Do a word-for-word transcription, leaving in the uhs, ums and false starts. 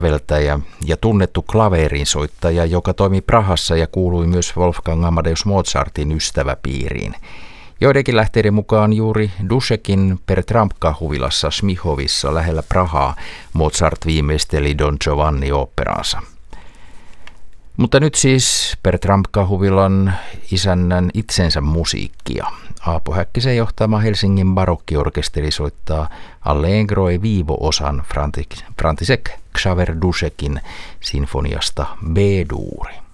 veltäjä ja tunnettu klaverinsoittaja, joka toimi Prahassa ja kuului myös Wolfgang Amadeus Mozartin ystäväpiiriin. Joidenkin lähteiden mukaan juuri Dušekin Pertramka-huvilassa Smihovissa lähellä Prahaa Mozart viimeisteli Don Giovanni-oopperaansa. Mutta nyt siis Pertramka-huvilan isännän itsensä musiikkia. Aapo Häkkisen johtama Helsingin barokkiorkesteri soittaa Allegro e vivo-osan František Xaver Dušekin sinfoniasta B-duuri.